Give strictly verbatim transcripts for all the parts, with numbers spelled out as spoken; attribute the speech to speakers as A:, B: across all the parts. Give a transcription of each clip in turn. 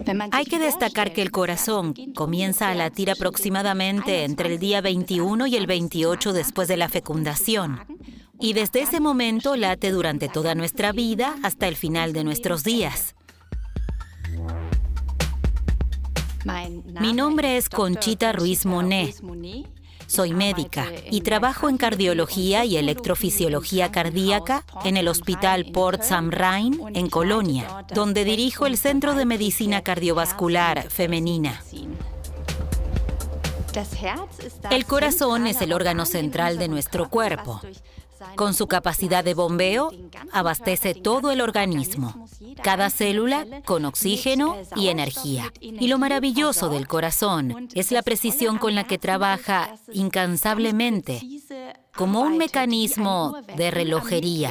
A: Hay que destacar que el corazón comienza a latir aproximadamente entre el día veintiuno y el veintiocho después de la fecundación. Y desde ese momento late durante toda nuestra vida hasta el final de nuestros días. Mi nombre es Conchita Ruiz Monet. Soy médica y trabajo en cardiología y electrofisiología cardíaca en el Hospital Port Sam Rhein, en Colonia, donde dirijo el Centro de Medicina Cardiovascular Femenina. El corazón es el órgano central de nuestro cuerpo. Con su capacidad de bombeo, abastece todo el organismo, cada célula con oxígeno y energía. Y lo maravilloso del corazón es la precisión con la que trabaja incansablemente, como un mecanismo de relojería.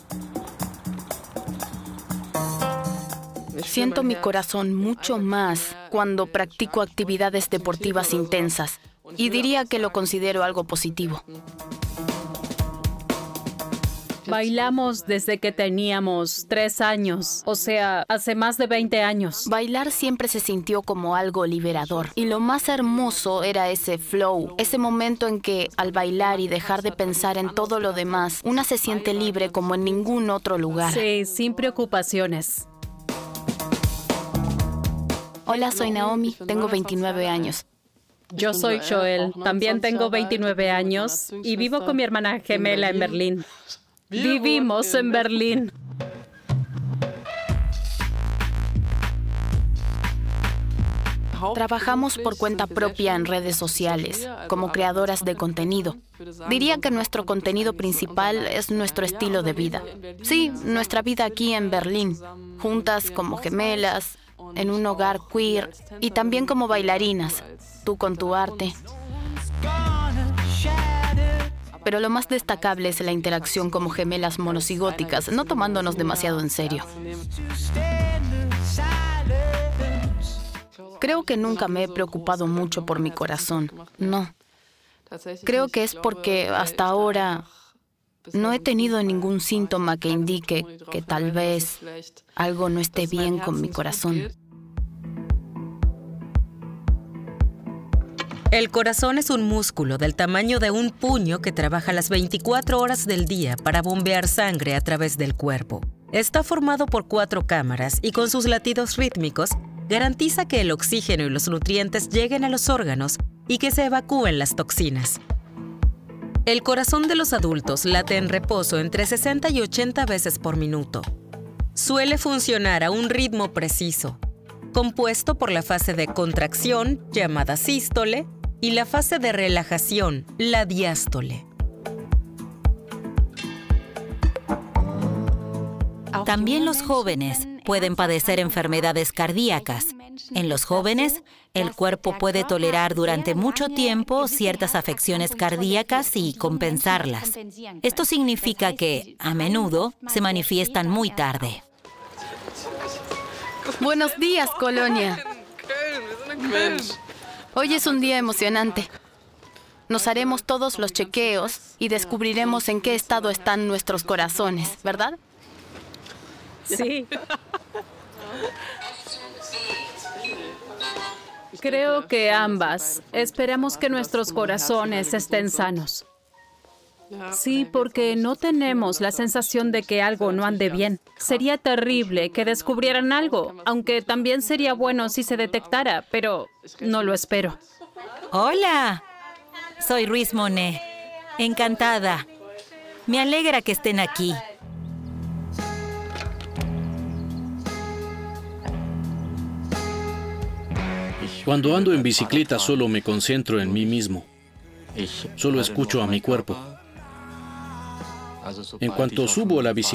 B: Siento mi corazón mucho más cuando practico actividades deportivas intensas, y diría que lo considero algo positivo.
C: Bailamos desde que teníamos tres años, o sea, hace más de veinte años.
B: Bailar siempre se sintió como algo liberador. Y lo más hermoso era ese flow, ese momento en que, al bailar y dejar de pensar en todo lo demás, una se siente libre como en ningún otro lugar.
C: Sí, sin preocupaciones.
B: Hola, soy Naomi, tengo veintinueve años.
C: Yo soy Joel, también tengo veintinueve años y vivo con mi hermana gemela en Berlín. Vivimos en Berlín.
B: Trabajamos por cuenta propia en redes sociales, como creadoras de contenido. Diría que nuestro contenido principal es nuestro estilo de vida. Sí, nuestra vida aquí en Berlín, juntas como gemelas, en un hogar queer y también como bailarinas, tú con tu arte. Pero lo más destacable es la interacción como gemelas monocigóticas, no tomándonos demasiado en serio. Creo que nunca me he preocupado mucho por mi corazón, no. Creo que es porque hasta ahora no he tenido ningún síntoma que indique que tal vez algo no esté bien con mi corazón.
D: El corazón es un músculo del tamaño de un puño que trabaja las veinticuatro horas del día para bombear sangre a través del cuerpo. Está formado por cuatro cámaras y con sus latidos rítmicos garantiza que el oxígeno y los nutrientes lleguen a los órganos y que se evacúen las toxinas. El corazón de los adultos late en reposo entre sesenta y ochenta veces por minuto. Suele funcionar a un ritmo preciso, compuesto por la fase de contracción, llamada sístole, y la fase de relajación, la diástole.
A: También los jóvenes pueden padecer enfermedades cardíacas. En los jóvenes, el cuerpo puede tolerar durante mucho tiempo ciertas afecciones cardíacas y compensarlas. Esto significa que, a menudo, se manifiestan muy tarde.
B: Buenos días, Colonia. Hoy es un día emocionante. Nos haremos todos los chequeos y descubriremos en qué estado están nuestros corazones, ¿verdad?
C: Sí. Creo que ambas. Esperamos que nuestros corazones estén sanos. Sí, porque no tenemos la sensación de que algo no ande bien. Sería terrible que descubrieran algo, aunque también sería bueno si se detectara, pero no lo espero.
A: Hola, soy Ruiz Monet. Encantada. Me alegra que estén aquí.
E: Cuando ando en bicicleta solo me concentro en mí mismo. Solo escucho a mi cuerpo. En cuanto subo a la bicicleta,